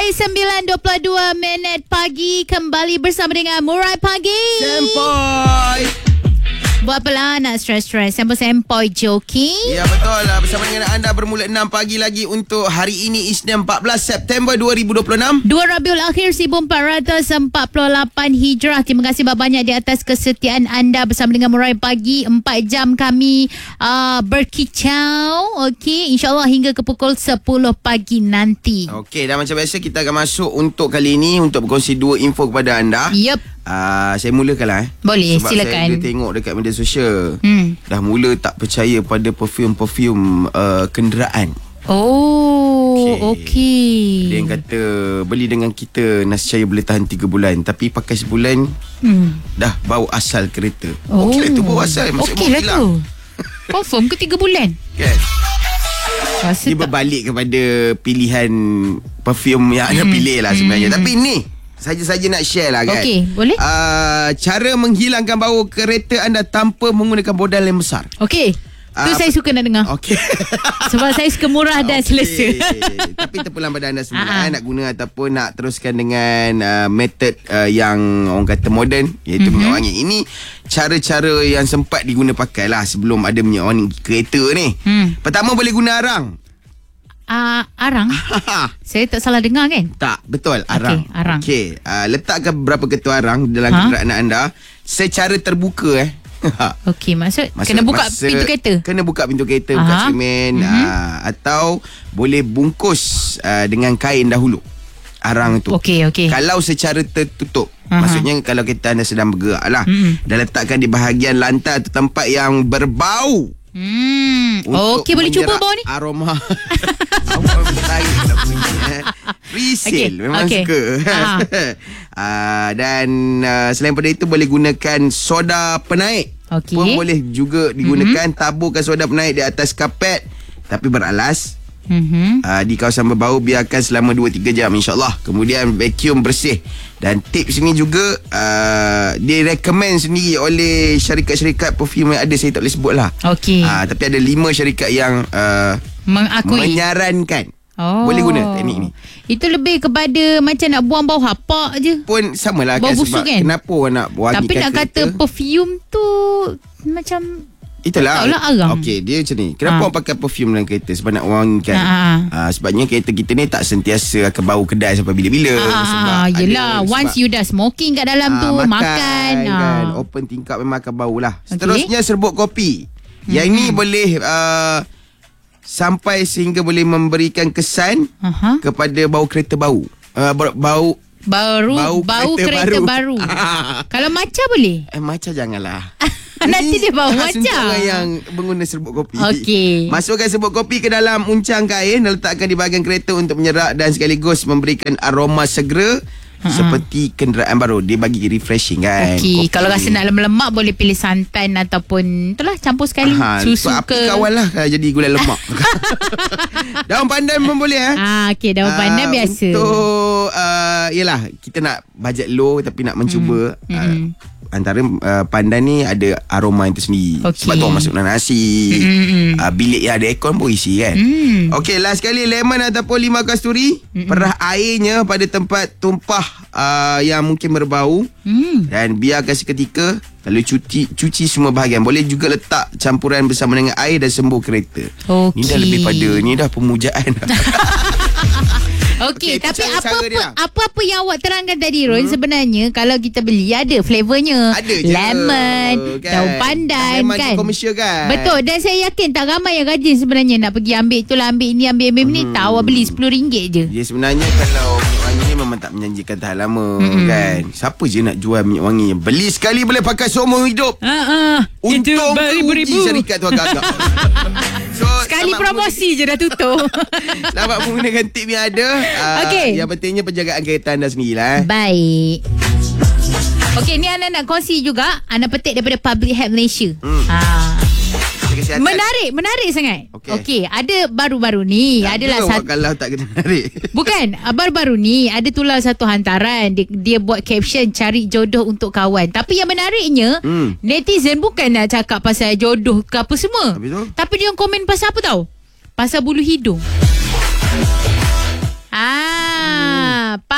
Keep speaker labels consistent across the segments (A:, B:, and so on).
A: Baik, 9:22 pagi. Kembali bersama dengan Murai Pagi.
B: Sempoi.
A: Buat apalah nak stres-stres. Sempoi-sempoi joki.
B: Ya, betul lah. Bersama dengan anda bermula 6 pagi lagi untuk hari ini, Isnin 14 September 2026.
A: 2 Rabiul Akhir 1448 Hijrah. Terima kasih banyak di atas kesetiaan anda bersama dengan Murai Pagi. 4 jam kami berkicau. Okey, insyaAllah hingga ke pukul 10 pagi nanti.
B: Okey, dan macam biasa kita akan masuk untuk kali ini untuk berkongsi 2 info kepada anda.
A: Yup.
B: Saya mulakanlah.
A: Boleh,
B: sebab
A: silakan.
B: Sebab saya tengok dekat media sosial. Dah mula tak percaya pada perfume kenderaan.
A: Oh, okey.
B: Dia yang kata beli dengan kita nescaya boleh tahan 3 bulan, tapi pakai sebulan dah bau asal kereta. Okeylah tu bau asal.
A: Okeylah tu. Confirm ke 3 bulan?
B: Kan?
A: Rasa
B: Dia berbalik kepada pilihan perfume yang anda pilih lah sebenarnya. Tapi ni saja-saja nak share lah kan.
A: Okey, boleh?
B: Cara menghilangkan bau kereta anda tanpa menggunakan bodal yang besar.
A: Okey. Tu saya suka nak dengar.
B: Okey.
A: Sebab saya suka murah dan selesa.
B: Tapi terpulang pada anda sendiri nak guna ataupun nak teruskan dengan method yang orang kata moden, iaitu minyak wangi. Ini cara-cara yang sempat diguna pakai lah sebelum ada minyak wangi kereta ni. Pertama, boleh guna arang.
A: Arang? Saya tak salah dengar kan?
B: Tak, betul, arang.
A: Okey, arang.
B: Okey, letakkan beberapa ketul arang dalam kenderaan anda secara terbuka.
A: Okey, maksud kena buka pintu kereta?
B: Kena buka pintu kereta, buka cermin, atau boleh bungkus dengan kain dahulu arang tu.
A: Okey.
B: Kalau secara tertutup, maksudnya kalau kereta anda sedang bergerak lah, dan letakkan di bahagian lantai atau tempat yang berbau.
A: Okey, boleh cuba bau ni?
B: Aroma Resil. Memang suka. Dan selain pada itu, boleh gunakan soda penaik. Pun boleh juga digunakan. Taburkan soda penaik di atas kapet tapi beralas. Di kawasan berbau, biarkan selama 2-3 jam, insyaAllah. Kemudian vacuum bersih. Dan tips ini juga direkomend sendiri oleh syarikat-syarikat perfume yang ada. Saya tak boleh sebut lah. Tapi ada 5 syarikat yang menyarankan boleh guna teknik ni.
A: Itu lebih kepada macam nak buang bau hapak je.
B: Pun samalah
A: bau
B: kan.
A: busuk
B: Sebab
A: kan?
B: kenapa orang nak wangikan
A: tapi nak
B: kereta?
A: kata perfume tu macam
B: itulah
A: arang.
B: Okey, dia macam ni. Kenapa orang pakai perfume dalam kereta? Sebab nak wangikan. Sebabnya kereta kita ni tak sentiasa akan bau kedai sampai bila-bila.
A: Yelah, once you dah smoking kat dalam tu, makan
B: kan, open tingkap memang akan bau lah. Seterusnya, serbuk kopi. Yang ni boleh sampai sehingga boleh memberikan kesan kepada bau kereta bau. Bau kereta baru. Kalau matcha boleh? Matcha janganlah.
A: Nanti dia bau matcha.
B: Untuk orang yang mengguna serbuk kopi.
A: Okey.
B: Masukkan serbuk kopi ke dalam uncang kain dan letakkan di bahagian kereta untuk menyerak dan sekaligus memberikan aroma segera seperti kenderaan baru. Dia bagi refreshing kan.
A: Okey, kalau rasa nak lemak boleh pilih santan ataupun itulah campur sekali susu ke.
B: Kawan lah jadi gula lemak. Daun pandan pun boleh
A: okey, daun pandan biasa.
B: Untuk yelah, kita nak bajet low tapi nak mencuba. Antara pandan ni ada aroma yang tersendiri. Sebab tu orang masuk dalam nasi. Bilik yang ada aircon pun isi kan. Okey, last sekali, lemon ataupun limau kasturi. Perah airnya pada tempat tumpah yang mungkin berbau. Dan biarkan seketika. Lalu cuci semua bahagian. Boleh juga letak campuran bersama dengan air dan sembuh kereta. Ni dah lebih pada, ni dah pemujaan.
A: Okey, tapi apa yang awak terangkan tadi, Ron, sebenarnya kalau kita beli ada flavornya.
B: Ada je,
A: lemon, kan? Daun pandan,
B: memang
A: kan?
B: Komersial kan.
A: Betul, dan saya yakin tak ramai yang rajin sebenarnya nak pergi ambil itulah, ambil ini, ambil ni. Tak, awak beli RM10 je.
B: Dia sebenarnya kalau minyak wangi ni memang tak menjanjikan tahan lama kan. Siapa je nak jual minyak wangi? Beli sekali boleh pakai seumur hidup. Untung uji syarikat tu agak-agak.
A: Sekali promosi je dah tutup.
B: Selamat menggunakan tip yang ada. Yang pentingnya penjagaan kereta anda sendirilah.
A: Baik. Okey, ni Ana nak kongsi juga. Ana petik daripada Public Health Malaysia. Menarik sangat. Okey, ada baru-baru ni adalah
B: kalau tak kena menarik.
A: Bukan, baru-baru ni ada tular satu hantaran, dia buat caption cari jodoh untuk kawan. Tapi yang menariknya, netizen bukan nak cakap pasal jodoh ke apa semua. Tapi dia komen pasal apa tahu? Pasal bulu hidung.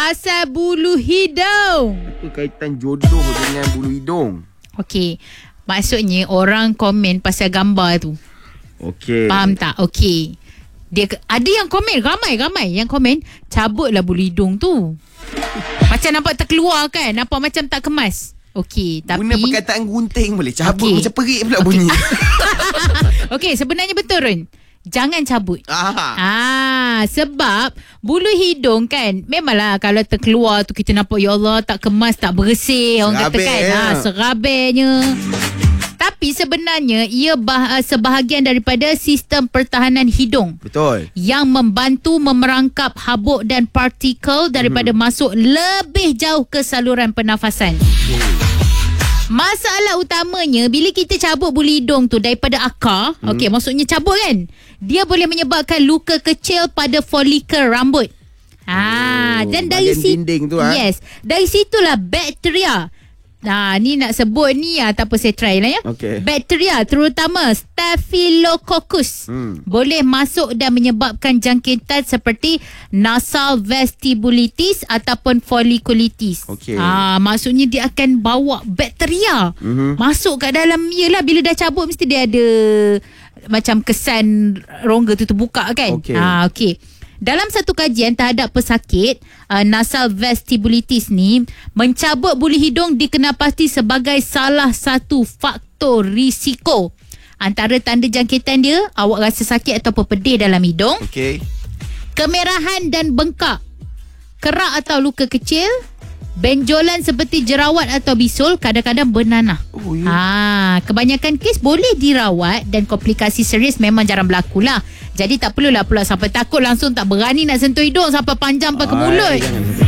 A: pasal bulu hidung.
B: Apa kaitan jodoh dengan bulu hidung?
A: Okey. Maksudnya orang komen pasal gambar tu.
B: Okey.
A: Faham tak? Okey. Dia ada yang komen, ramai yang komen, cabutlah bulu hidung tu. Macam nampak terkeluar kan? Nampak macam tak kemas. Okey, tapi
B: guna perkataan gunting boleh. Cabut macam perik pula bunyi.
A: Okey, sebenarnya betul Run. Jangan cabut. Sebab bulu hidung kan, memanglah kalau terkeluar tu kita nampak ya Allah tak kemas, tak bersih. Orang kata kan, serabainya. Tapi sebenarnya ia sebahagian daripada sistem pertahanan hidung.
B: Betul.
A: Yang membantu memerangkap habuk dan partikel daripada masuk lebih jauh ke saluran pernafasan. Masalah utamanya bila kita cabut bulu hidung tu daripada akar, okey, maksudnya cabut kan, dia boleh menyebabkan luka kecil pada folikel rambut. Dan dari
B: dinding tu
A: yes, dari situlah bakteria. Ni nak sebut ni tak apa, saya try lah ya.
B: Okay.
A: Bakteria terutama Staphylococcus boleh masuk dan menyebabkan jangkitan seperti nasal vestibulitis ataupun folliculitis.
B: Okay.
A: Maksudnya dia akan bawa bakteria masuk kat dalam. Yelah, bila dah cabut mesti dia ada macam kesan rongga tu terbuka kan.
B: Okay.
A: Okay. Dalam satu kajian terhadap pesakit nasal vestibulitis ni, mencabut bulu hidung dikenalpasti sebagai salah satu faktor risiko. Antara tanda jangkitan dia, awak rasa sakit atau pedih dalam hidung, kemerahan dan bengkak, kerak atau luka kecil, benjolan seperti jerawat atau bisul, kadang-kadang bernanah. Kebanyakan kes boleh dirawat dan komplikasi serius memang jarang berlaku lah. Jadi tak perlulah pula sampai takut langsung tak berani nak sentuh hidung sampai panjang ke mulut.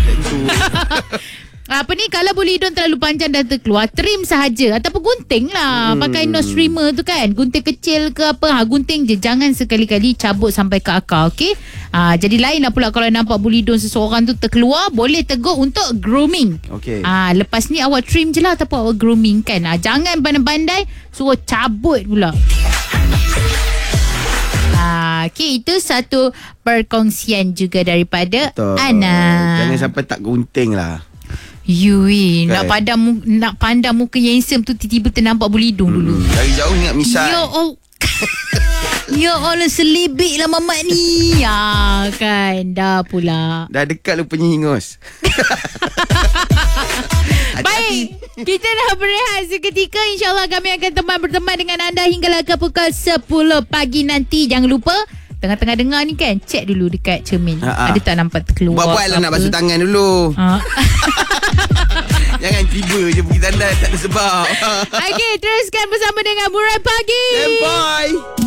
A: Kalau bulu hidung terlalu panjang dan terkeluar, trim sahaja ataupun gunting lah. Pakai nose trimmer tu kan, gunting kecil ke apa, gunting je. Jangan sekali-kali cabut sampai ke akar, okey? Jadi lain lah pula kalau nampak bulu hidung seseorang tu terkeluar, boleh tegur untuk grooming.
B: Okey.
A: Lepas ni awak trim je lah ataupun awak grooming kan. Jangan pandai-pandai suruh cabut pula. Okay, itu satu perkongsian juga daripada Ana.
B: Jangan sampai tak gunting lah.
A: Nak pandang muka yang handsome tu, tiba-tiba ternampak bulu hidung dulu.
B: Dari jauh ingat misal.
A: Ya Allah, selibik lah mamat ni. Kan, dah pula.
B: Dah dekat lupa hingus.
A: Baik, kita dah berehat seketika. InsyaAllah kami akan berteman dengan anda hinggalah ke pukul 10 pagi nanti. Jangan lupa, tengah-tengah dengar ni kan, cek dulu dekat cermin. Ada tak nampak terkeluar?
B: Buat-buat lah nak basuh tangan dulu. Jangan tiba je pergi tanda, tak ada sebab.
A: Okay, teruskan bersama dengan Murai Pagi.
B: Bye.